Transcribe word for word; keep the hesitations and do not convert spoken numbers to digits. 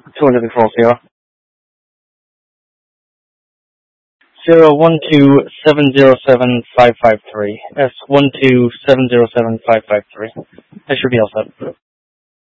two hundred control zero. Zero one two seven zero seven five five three. S one two seven zero seven five five three. That should be all set.